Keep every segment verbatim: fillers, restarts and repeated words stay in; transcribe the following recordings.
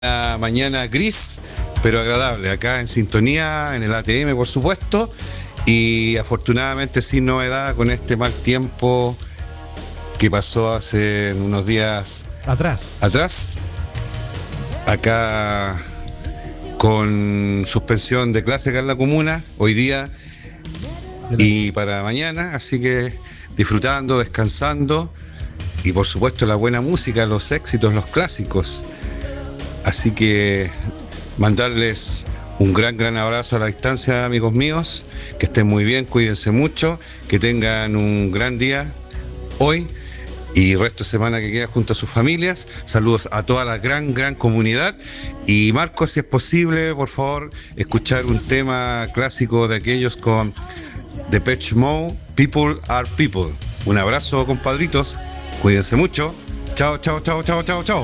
Una mañana gris, pero agradable, acá en sintonía, en el A T M, por supuesto, y afortunadamente sin novedad con este mal tiempo que pasó hace unos días atrás. Atrás, acá con suspensión de clase acá en la comuna, hoy día y para mañana, así que disfrutando, descansando y por supuesto la buena música, los éxitos, los clásicos. Así que mandarles un gran, gran abrazo a la distancia, amigos míos, que estén muy bien, cuídense mucho, que tengan un gran día hoy y resto de semana que queda junto a sus familias. Saludos a toda la gran, gran comunidad. Y Marcos, si es posible, por favor, escuchar un tema clásico de aquellos con Depeche Mode, People Are People. Un abrazo, compadritos, cuídense mucho. Chao, chao, chao, chao, chao, chao.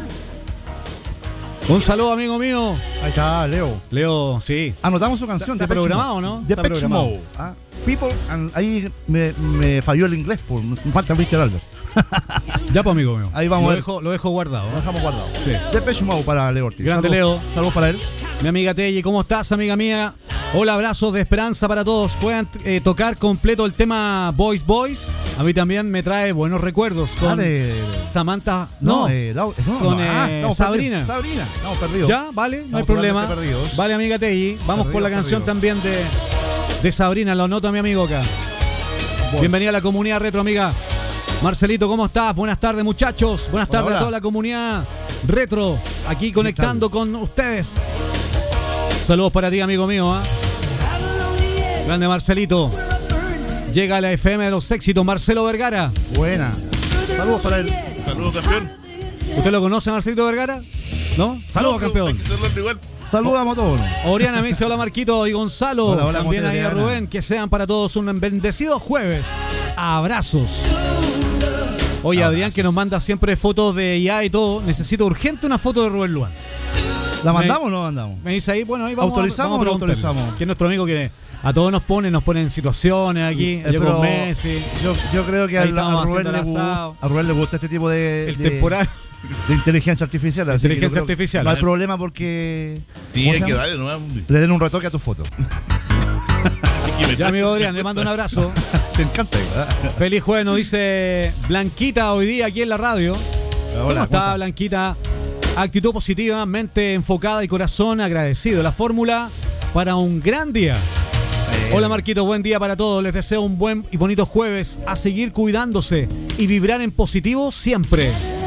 Un saludo, amigo mío. Ahí está, Leo. Leo, sí. Anotamos su canción. ¿Está programado, no? Depeche Mode. Ah, People, and ahí me, me falló el inglés, por me falta mister Albert. Ya, pues, amigo mío. Ahí vamos. Lo a dejo, lo dejo guardado. Lo dejamos guardado. Sí. Depeche Mode para Leo Ortiz. Grande saludos, Leo. Saludos para él. Mi amiga Telly, ¿cómo estás, amiga mía? Hola, abrazos de esperanza para todos. Puedan eh, tocar completo el tema Boys Boys. A mí también me trae buenos recuerdos con ah, de... Samantha. No, no, eh, la... no con no, eh, ah, Sabrina. Sabrina. Estamos perdidos. Ya, vale, no estamos hay problema. Perdidos. Vale, amiga Telly. Vamos perdidos, por la canción perdidos. también de, de Sabrina. Lo anoto a mi amigo acá. Boys. Bienvenida a la comunidad retro, amiga. Marcelito, ¿cómo estás? Buenas tardes, muchachos. Buenas tardes hola, hola. a toda la comunidad retro. Aquí conectando con ustedes. Saludos para ti, amigo mío. ¿eh? Grande Marcelito. Llega a la F M de los éxitos, Marcelo Vergara. Buena. Saludos para él. Saludos, campeón. ¿Usted lo conoce, Marcelito Vergara? ¿No? Saludos, no, campeón. Hay que saludar igual. Saludamos a todos. Oriana me dice hola, Marquito y Gonzalo. Hola, hola, también ahí a Rubén. Que sean para todos un bendecido jueves. Abrazos. Oye, Abrazos. Adrián, que nos manda siempre fotos de I A y todo. Necesito urgente una foto de Rubén Luan. ¿La mandamos me, o no la mandamos? Me dice ahí, bueno, ahí vamos. ¿Autorizamos o no autorizamos? Que es nuestro amigo que a todos nos pone, nos pone en situaciones aquí. Eh, yo con Messi. Yo, yo creo que a, a, Rubén le gusta, a Rubén le gusta este tipo de... El de, temporal. De inteligencia artificial. Así inteligencia artificial. No hay problema porque... Sí, hay que darle, ¿no? Le den un retoque a tu foto. Ya, amigo Adrián, le mando un abrazo. Te encanta, ¿verdad? Feliz jueves, nos dice Blanquita hoy día aquí en la radio. Hola, ¿cómo está, ¿cómo Blanquita? Actitud positiva, mente enfocada y corazón agradecido. La fórmula para un gran día. Eh. Hola, Marquito, buen día para todos. Les deseo un buen y bonito jueves. A seguir cuidándose y vibrar en positivo siempre.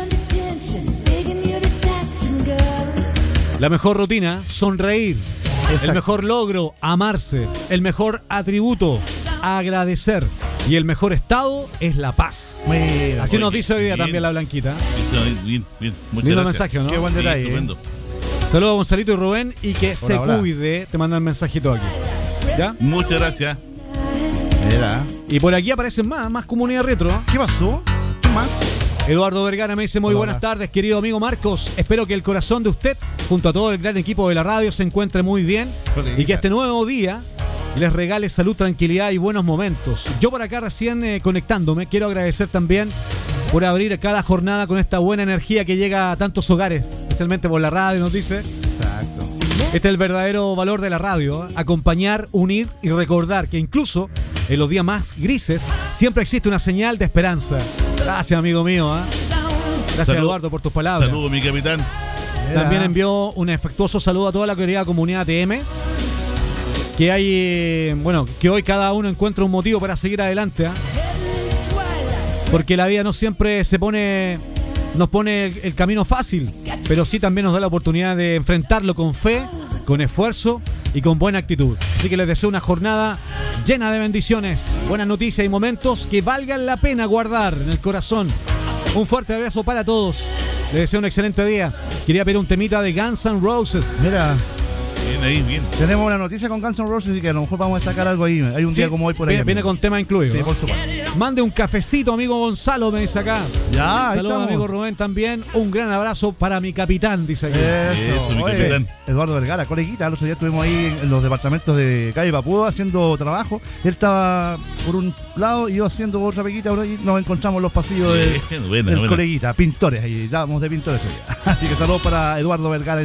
La mejor rutina, sonreír. Exacto. El mejor logro, amarse. El mejor atributo, agradecer. Y el mejor estado es la paz. Mira, así nos dice hoy día bien. También la Blanquita. Bien, bien, bien. Muchas Lindo gracias. mensaje, ¿no? Qué buen detalle. Sí, estupendo. Saludos a Gonzalito y Rubén y que hola, se hola. cuide. Te mandan mensajito aquí. ¿Ya? Muchas gracias. Mira. Y por aquí aparecen más, más comunidad retro. ¿Qué pasó? ¿Qué más? Eduardo Vergara me dice muy hola, buenas hola. tardes, querido amigo Marcos. Espero que el corazón de usted, junto a todo el gran equipo de la radio, se encuentre muy bien. Y que este nuevo día les regale salud, tranquilidad y buenos momentos. Yo por acá recién eh, conectándome, quiero agradecer también por abrir cada jornada con esta buena energía que llega a tantos hogares, especialmente por la radio, nos dice. Exacto. Este es el verdadero valor de la radio, ¿eh? Acompañar, unir y recordar que incluso en los días más grises siempre existe una señal de esperanza. Gracias, amigo mío. ¿eh? Gracias, Salud. Eduardo, por tus palabras. Saludos, mi capitán. También envió un afectuoso saludo a toda la querida comunidad A T M. Que hay, bueno, que hoy cada uno encuentra un motivo para seguir adelante, ¿eh? Porque la vida no siempre se pone, nos pone el, el camino fácil, pero sí también nos da la oportunidad de enfrentarlo con fe, con esfuerzo y con buena actitud. Así que les deseo una jornada llena de bendiciones, buenas noticias y momentos que valgan la pena guardar en el corazón. Un fuerte abrazo para todos. Les deseo un excelente día. Quería pedir un temita de Guns N' Roses. Mira. Bien ahí, bien. Tenemos una noticia con Guns N' Roses y que a lo mejor vamos a destacar algo ahí. Hay un Sí, día como hoy por ahí. Viene, viene con tema incluido. Sí, ¿no? por supuesto. Mande un cafecito, amigo Gonzalo, me dice acá. Ya, ahí Saludos, estamos. amigo Rubén, también. Un gran abrazo para mi capitán, dice aquí. Eso, Eso, mi oye, capitán. Eduardo Vergara, coleguita, el otro día estuvimos ahí en los departamentos de Calle Papudo haciendo trabajo. Él estaba por un lado y yo haciendo otra pequita por ahí. Nos encontramos en los pasillos de, Bien, buena, del buena. coleguita, pintores ahí, estábamos de pintores hoy día. Así que saludos para Eduardo Vergara.